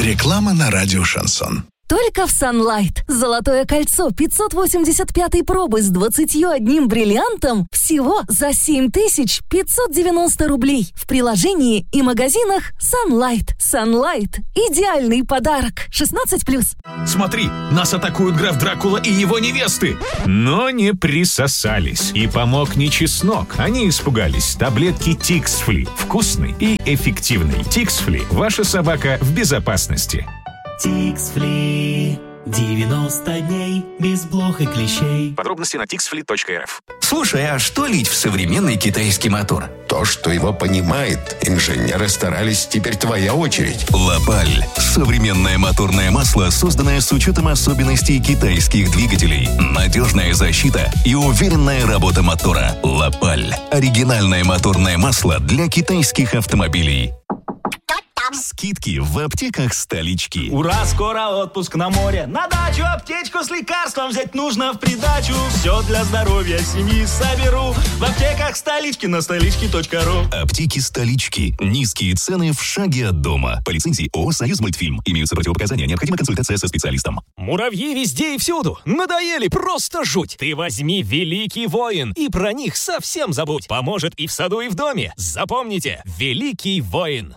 Реклама на радио «Шансон». Только в Sunlight. Золотое кольцо 585-й пробы с 21 бриллиантом всего за 7590 рублей. В приложении и магазинах Sunlight. Sunlight – идеальный подарок. 16+. Смотри, нас атакуют граф Дракула и его невесты. Но не присосались. И помог не чеснок. Они испугались. Таблетки Тиксфли. Вкусный и эффективный. Тиксфли. Ваша собака в безопасности. Тиксфли. 90 дней без блох и клещей. Подробности на tixfly.rf. Слушай, а что лить в современный китайский мотор? То, что его понимает. Инженеры старались, теперь твоя очередь. Лапаль. Современное моторное масло, созданное с учетом особенностей китайских двигателей. Надежная защита и уверенная работа мотора. Лапаль. Оригинальное моторное масло для китайских автомобилей. Скидки в аптеках столички. Ура, скоро отпуск на море. На дачу аптечку с лекарством взять нужно в придачу. Все для здоровья семьи соберу в аптеках столички на столички.ру. Аптеки столички. Низкие цены в шаге от дома. По лицензии ООО «Союзмультфильм». Имеются противопоказания. Необходима консультация со специалистом. Муравьи везде и всюду. Надоели, просто жуть. Ты возьми «Великий воин» и про них совсем забудь. Поможет и в саду, и в доме. Запомните, «Великий воин».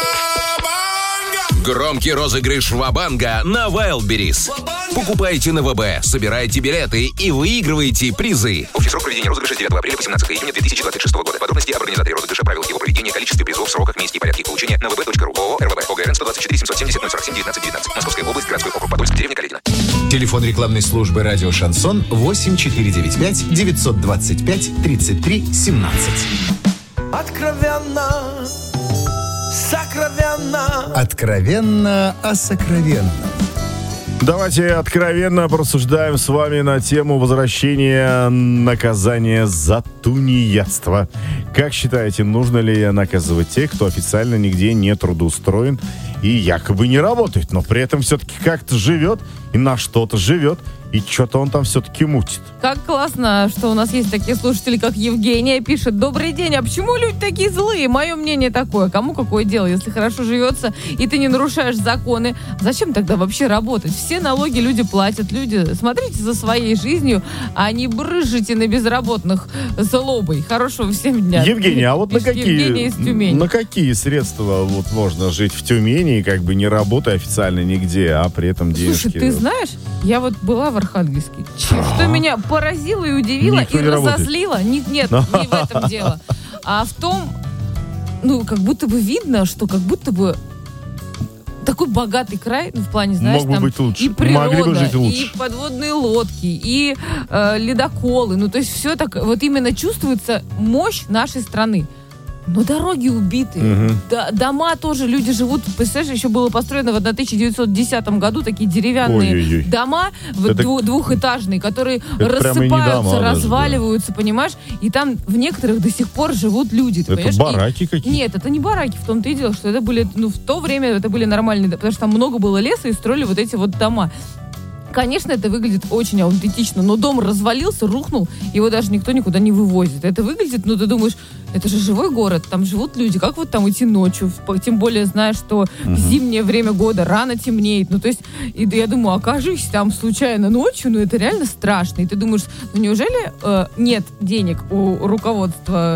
Громкий розыгрыш Ва-банга на Wildberries. Покупайте на ВБ, собирайте билеты и выигрывайте призы. Общий срок проведения розыгрыша с 9 апреля по 17 июня 2026 года. Подробности об организаторе розыгрыша, правилах его проведения, количестве призов, сроках, месте и порядке их получения на vb.ru. ООО «РВБ». ОГРН 124 770 047 1919. Московская область, городской округ Подольск, деревня Каледино. Телефон рекламной службы «Радио Шансон» 8495 925 33 17. Откровенно, сокровенно. Откровенно о сокровенном. Давайте откровенно порассуждаем с вами на тему возвращения наказания за тунеядство. Как считаете, нужно ли наказывать тех, кто официально нигде не трудоустроен и якобы не работает, но при этом все-таки как-то живет и на что-то живет, и что-то он там все-таки мутит? Как классно, что у нас есть такие слушатели, как Евгения, пишет: добрый день, а почему люди такие злые? Мое мнение такое, кому какое дело, если хорошо живется и ты не нарушаешь законы, зачем тогда вообще работать? Все налоги люди платят, люди, смотрите за своей жизнью, а не брызжите на безработных злобой. Хорошего всем дня. Евгения, а вот на какие средства вот можно жить в Тюмени, как бы не работая официально нигде, а при этом денежки? Слушай, ты знаешь, я вот была в Архангельске. Что меня поразило и удивило, никто и разозлило. Нет, не в этом дело. А в том, как будто бы видно, что как будто бы такой богатый край, в плане, знаешь, там и природа, и подводные лодки, и ледоколы. То есть все так, вот именно чувствуется мощь нашей страны. Но дороги убиты. Дома тоже, люди живут. Представляешь, еще было построено в 1910 году такие деревянные дома двухэтажные, которые рассыпаются, разваливаются, понимаешь? И там в некоторых до сих пор живут люди. Это бараки какие-то? Нет, это не бараки. В том-то и дело, что это были, в то время это были нормальные, потому что там много было леса и строили вот эти вот дома. Конечно, это выглядит очень аутентично, но дом развалился, рухнул, его даже никто никуда не вывозит. Это выглядит, ты думаешь, это же живой город, там живут люди, как вот там идти ночью? Тем более, знаешь, что в зимнее время года рано темнеет. То есть, и я думаю, окажись там случайно ночью, это реально страшно. И ты думаешь, неужели нет денег у руководства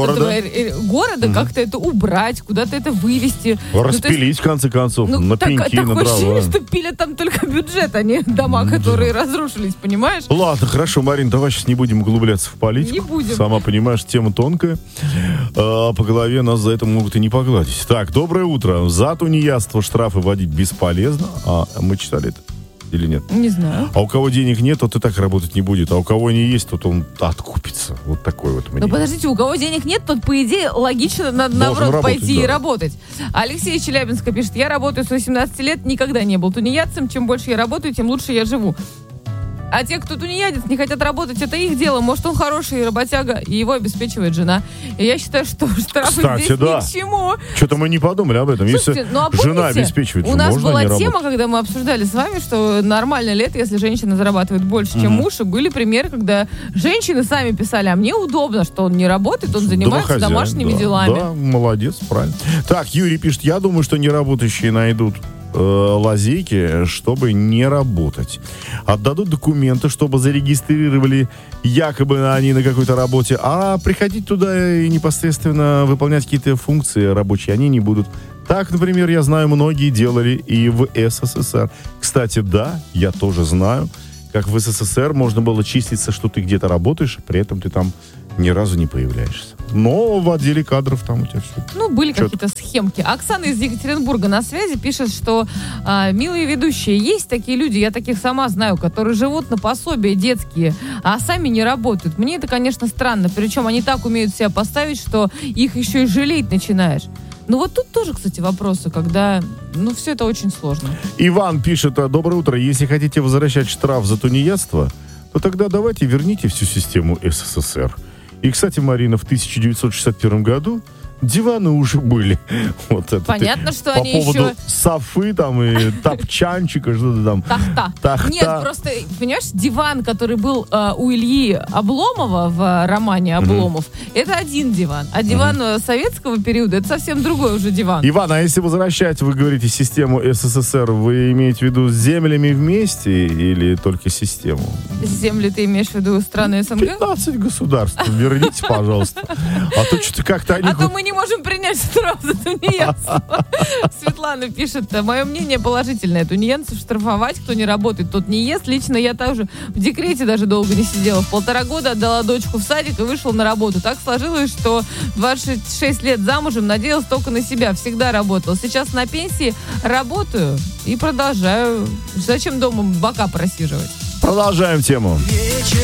города как-то это убрать, куда-то это вывести? Распилить, в конце концов, на пеньки, на дрова. Такое ощущение, что пилят там только бюджет, а не дома, которые разрушились, понимаешь? Ладно, хорошо, Марин, давай сейчас не будем углубляться в политику. Не будем. Сама понимаешь, тема тонкая. По голове нас за это могут и не погладить. Так, доброе утро. За тунеядство штрафы вводить бесполезно. А мы читали это или нет? Не знаю. А у кого денег нет, тот и так работать не будет. А у кого они есть, тот он откупится. Вот такой вот мнение. Но подождите, у кого денег нет, тот, по идее, логично надо, наоборот, пойти и работать. Алексей из Челябинска пишет: я работаю с 18 лет, никогда не был тунеядцем. Чем больше я работаю, тем лучше я живу. А те, кто тунеядец, не хотят работать, это их дело. Может, он хороший работяга, и его обеспечивает жена. И я считаю, что штрафы здесь ни к чему. Что-то мы не подумали об этом. Слушайте, если жена обеспечивает, у нас была тема, когда мы обсуждали с вами, что нормально ли это, если женщина зарабатывает больше, чем муж. И были примеры, когда женщины сами писали: а мне удобно, что он не работает, он занимается домашними делами. Да, молодец, правильно. Так, Юрий пишет: я думаю, что неработающие найдут лазейки, чтобы не работать. Отдадут документы, чтобы зарегистрировали якобы они на какой-то работе, а приходить туда и непосредственно выполнять какие-то функции рабочие они не будут. Так, например, я знаю, многие делали и в СССР. Кстати, да, я тоже знаю, как в СССР можно было числиться, что ты где-то работаешь, а при этом ты там ни разу не появляешься. Но в отделе кадров там у тебя все. Ну, были какие-то схемки. Оксана из Екатеринбурга на связи пишет, что милые ведущие, есть такие люди, я таких сама знаю, которые живут на пособия детские, а сами не работают. Мне это, конечно, странно. Причем они так умеют себя поставить, что их еще и жалеть начинаешь. Ну вот тут тоже, кстати, вопросы, когда, все это очень сложно. Иван пишет: доброе утро, если хотите возвращать штраф за тунеядство, то тогда давайте верните всю систему СССР. И, кстати, Марина, в 1961 году диваны уже были. Вот это понятно, что они еще... По поводу софы там и топчанчика, что-то там. Тахта. Нет, просто, понимаешь, диван, который был у Ильи Обломова в романе «Обломов», это один диван. А диван советского периода, это совсем другой уже диван. Иван, а если возвращать, вы говорите, систему СССР, вы имеете в виду с землями вместе или только систему? Земли ты имеешь в виду страны СНГ? 15 государств. Верните, пожалуйста. А то что-то как-то они... А то мы не можем принять штраф за тунеядство. Светлана пишет: мое мнение положительное. Тунеядцев штрафовать, кто не работает, тот не ест. Лично я тоже в декрете даже долго не сидела. В 1,5 года отдала дочку в садик и вышла на работу. Так сложилось, что 26 лет замужем, надеялась только на себя. Всегда работала. Сейчас на пенсии работаю и продолжаю. Зачем дома бока просиживать? Продолжаем тему.